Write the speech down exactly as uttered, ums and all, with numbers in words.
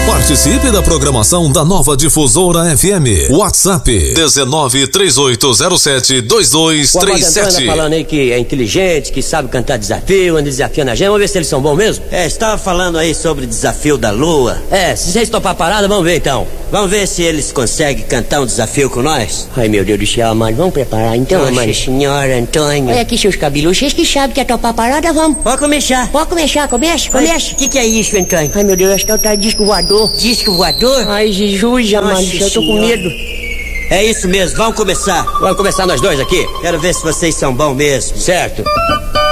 Participe da programação da Nova Difusora F M. WhatsApp dezenove, três oito zero sete, dois dois três sete. Tá falando aí que é inteligente, que sabe cantar desafio, anda desafiando a gente. Vamos ver se eles são bons mesmo? É, estava falando aí sobre o desafio da lua. É, se vocês topar a parada, vamos ver então. Vamos ver se eles conseguem cantar um desafio com nós? Ai, meu Deus do céu, mano. Vamos preparar então, Nossa mano. senhora, Antônio. Olha aqui seus cabelos. Vocês que sabem que é topar a parada, vamos. Pode começar. Pode começar, começa, começa. O que, que é isso, Antônio? Ai, meu Deus, acho que é o tal disco voador. Disco voador? Ai, Jesus, já, mano, eu tô com medo. É isso mesmo, vamos começar. Vamos começar nós dois aqui? Quero ver se vocês são bons mesmo. Certo.